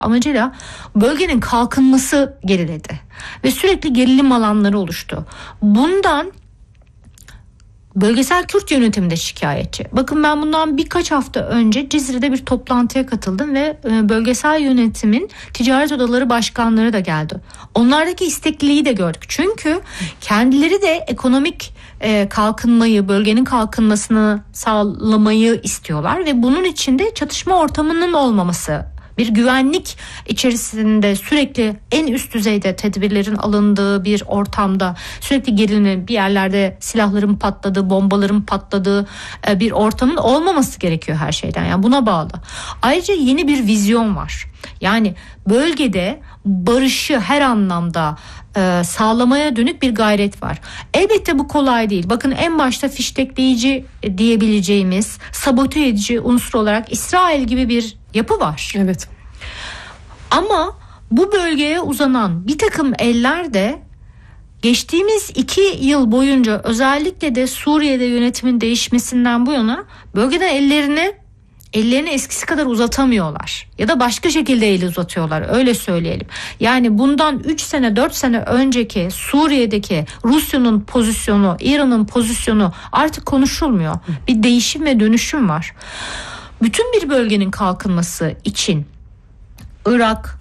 amacıyla bölgenin kalkınması geriledi ve sürekli gerilim alanları oluştu. Bundan bölgesel Kürt yönetimi de şikayetçi. Bakın, ben bundan birkaç hafta önce Cizre'de bir toplantıya katıldım ve bölgesel yönetimin ticaret odaları başkanları da geldi. Onlardaki istekliliği de gördük. Çünkü kendileri de ekonomik kalkınmayı, bölgenin kalkınmasını sağlamayı istiyorlar ve bunun için de çatışma ortamının olmaması, bir güvenlik içerisinde sürekli en üst düzeyde tedbirlerin alındığı bir ortamda, sürekli gerilim, bir yerlerde silahların patladığı, bombaların patladığı bir ortamın olmaması gerekiyor her şeyden. Yani buna bağlı. Ayrıca yeni bir vizyon var. Yani bölgede barışı her anlamda sağlamaya dönük bir gayret var. Elbette bu kolay değil. Bakın, en başta fiştekleyici diyebileceğimiz, sabote edici unsur olarak İsrail gibi bir yapı var. Evet. Ama bu bölgeye uzanan bir takım eller de geçtiğimiz 2 yıl boyunca, özellikle de Suriye'de yönetimin değişmesinden bu yana, bölgeden ellerini eskisi kadar uzatamıyorlar. Ya da başka şekilde eli uzatıyorlar, öyle söyleyelim. Yani bundan 3 sene 4 sene önceki Suriye'deki Rusya'nın pozisyonu, İran'ın pozisyonu artık konuşulmuyor. Bir değişim ve dönüşüm var. Bütün bir bölgenin kalkınması için Irak,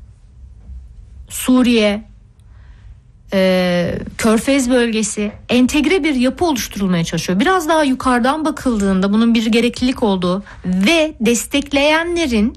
Suriye, Körfez bölgesi entegre bir yapı oluşturulmaya çalışıyor. Biraz daha yukarıdan bakıldığında bunun bir gereklilik olduğu ve destekleyenlerin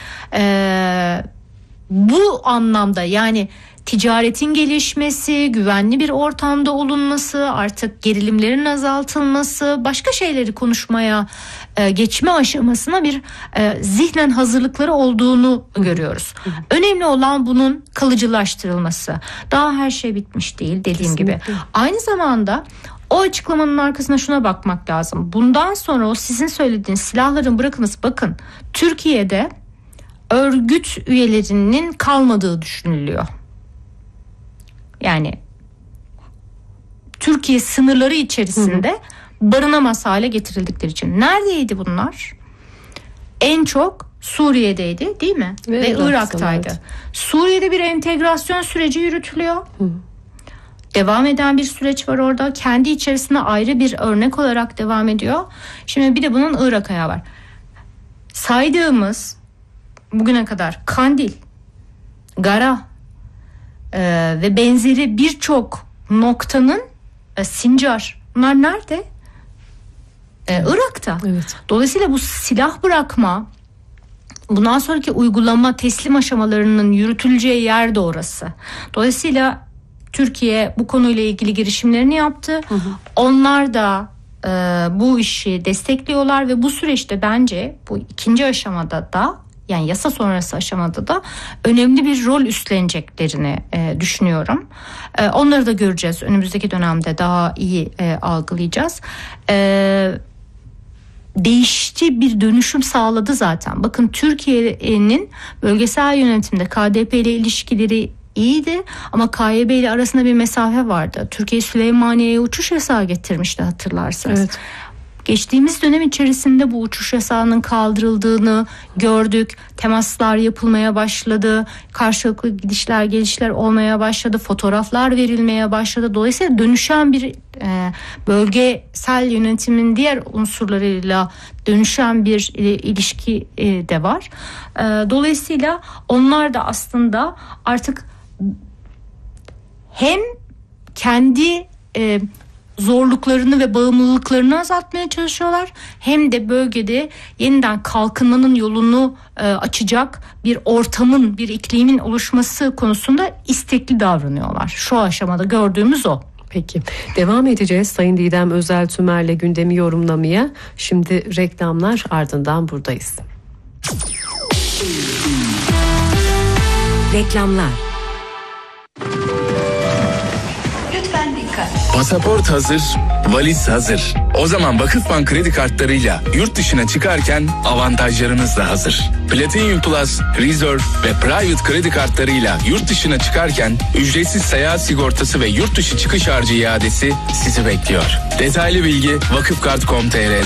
bu anlamda, yani ticaretin gelişmesi, güvenli bir ortamda olunması, artık gerilimlerin azaltılması, başka şeyleri konuşmaya geçme aşamasına bir zihnen hazırlıkları olduğunu görüyoruz. Önemli olan bunun kalıcılaştırılması. Daha her şey bitmiş değil, dediğim Kesinlikle gibi. Aynı zamanda o açıklamanın arkasına şuna bakmak lazım. Bundan sonra o sizin söylediğiniz silahların bırakınız, bakın, Türkiye'de örgüt üyelerinin kalmadığı düşünülüyor. Yani Türkiye sınırları içerisinde barınamaz hale getirildikleri için. Neredeydi bunlar? En çok Suriye'deydi, değil mi? Ve Irak'taydı. Evet. Suriye'de bir entegrasyon süreci yürütülüyor. Devam eden bir süreç var orada. Kendi içerisinde ayrı bir örnek olarak devam ediyor. Şimdi bir de bunun Irak ayağı var. Saydığımız bugüne kadar Kandil, Gara ve benzeri birçok noktanın Sincar, bunlar nerede? Irak'ta. Evet. Dolayısıyla bu silah bırakma, bundan sonraki uygulama, teslim aşamalarının yürütüleceği yer de orası. Dolayısıyla Türkiye bu konuyla ilgili girişimlerini yaptı. Onlar da bu işi destekliyorlar ve bu süreçte bence bu ikinci aşamada da, yani yasa sonrası aşamada da önemli bir rol üstleneceklerini düşünüyorum. Onları da göreceğiz. Önümüzdeki dönemde daha iyi algılayacağız. Değişti, bir dönüşüm sağladı zaten. Bakın, Türkiye'nin bölgesel yönetimde KDP ile ilişkileri iyiydi ama KYB ile arasında bir mesafe vardı. Türkiye Süleymaniye'ye uçuş yasağı getirmişti, hatırlarsınız. Evet. Geçtiğimiz dönem içerisinde bu uçuş yasağının kaldırıldığını gördük. Temaslar yapılmaya başladı. Karşılıklı gidişler gelişler olmaya başladı. Fotoğraflar verilmeye başladı. Dolayısıyla dönüşen bir bölgesel yönetimin diğer unsurlarıyla dönüşen bir ilişki de var. Dolayısıyla onlar da aslında artık hem kendi zorluklarını ve bağımlılıklarını azaltmaya çalışıyorlar, hem de bölgede yeniden kalkınmanın yolunu açacak bir ortamın, bir iklimin oluşması konusunda istekli davranıyorlar. Şu aşamada gördüğümüz o. Peki, devam edeceğiz Sayın Didem Özel Tümer'le gündemi yorumlamaya. Şimdi reklamlar, ardından buradayız. Reklamlar. Pasaport hazır, valiz hazır. O zaman Vakıfbank kredi kartlarıyla yurt dışına çıkarken avantajlarınız da hazır. Platinum Plus, Reserve ve Private kredi kartlarıyla yurt dışına çıkarken ücretsiz seyahat sigortası ve yurt dışı çıkış harcı iadesi sizi bekliyor. Detaylı bilgi vakıfkart.com.tr'de.